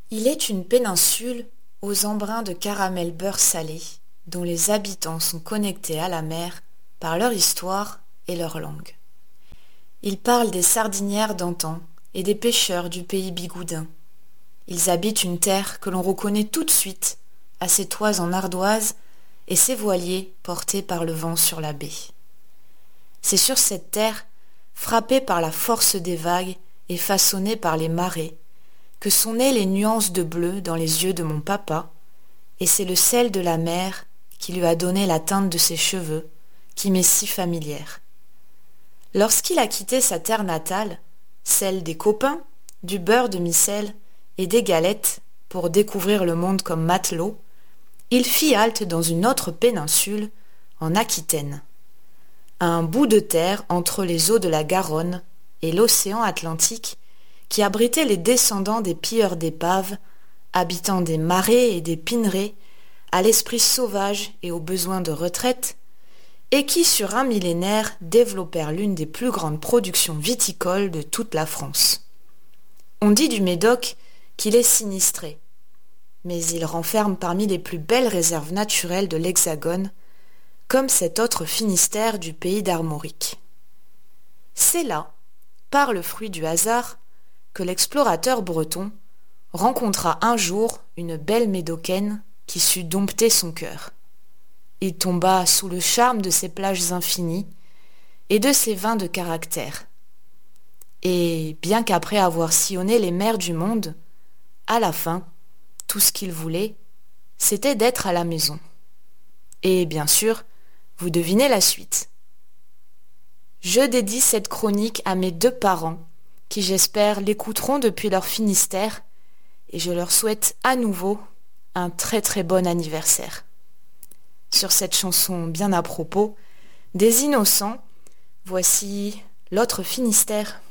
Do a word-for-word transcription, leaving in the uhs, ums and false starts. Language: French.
Il est une péninsule aux embruns de caramel beurre salé, dont les habitants sont connectés à la mer par leur histoire et leur langue. Ils parlent des sardinières d'antan et des pêcheurs du pays bigoudin. Ils habitent une terre que l'on reconnaît tout de suite à ses toits en ardoise et ses voiliers portés par le vent sur la baie. C'est sur cette terre, frappée par la force des vagues et façonnée par les marées, que sont nées les nuances de bleu dans les yeux de mon papa, et c'est le sel de la mer qui lui a donné la teinte de ses cheveux, qui m'est si familière. Lorsqu'il a quitté sa terre natale, celle des copains, du beurre de micelle et des galettes, pour découvrir le monde comme matelot, il fit halte dans une autre péninsule, en Aquitaine. À un bout de terre entre les eaux de la Garonne et l'océan Atlantique, qui abritait les descendants des pilleurs d'épaves, habitant des marais et des pineraies, à l'esprit sauvage et aux besoins de retraite, et qui sur un millénaire développèrent l'une des plus grandes productions viticoles de toute la France. On dit du Médoc qu'il est sinistré, mais il renferme parmi les plus belles réserves naturelles de l'Hexagone, comme cet autre Finistère du pays d'Armorique. C'est là, par le fruit du hasard, que l'explorateur breton rencontra un jour une belle médocaine qui sut dompter son cœur. Il tomba sous le charme de ces plages infinies et de ces vins de caractère. Et bien qu'après avoir sillonné les mers du monde, à la fin, tout ce qu'il voulait, c'était d'être à la maison. Et bien sûr, vous devinez la suite. Je dédie cette chronique à mes deux parents, qui j'espère l'écouteront depuis leur Finistère, et je leur souhaite à nouveau un très très bon anniversaire. Sur cette chanson bien à propos, des innocents, voici l'autre Finistère.